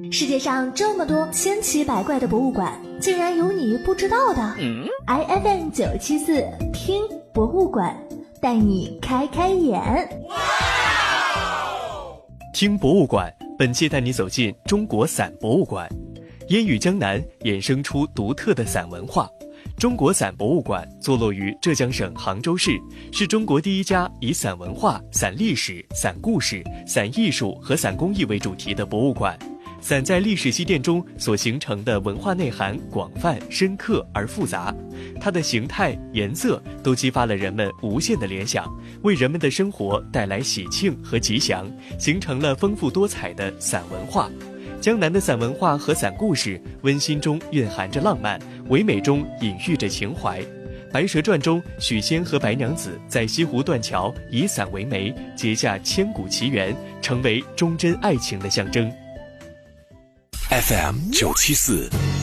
世界上这么多千奇百怪的博物馆，竟然有你不知道的。IFM 974听博物馆，带你开开眼。 听博物馆，本期带你走进中国伞博物馆。烟雨江南衍生出独特的伞文化。中国伞博物馆坐落于浙江省杭州市，是中国第一家以伞文化、伞历史、伞故事、伞艺术和伞工艺为主题的博物馆。伞在历史积淀中所形成的文化内涵广泛、深刻而复杂，它的形态、颜色都激发了人们无限的联想，为人们的生活带来喜庆和吉祥，形成了丰富多彩的伞文化。江南的伞文化和伞故事，温馨中蕴含着浪漫，唯美中隐喻着情怀。《白蛇传》中，许仙和白娘子在西湖断桥以伞为媒，结下千古奇缘，成为忠贞爱情的象征。 FM 974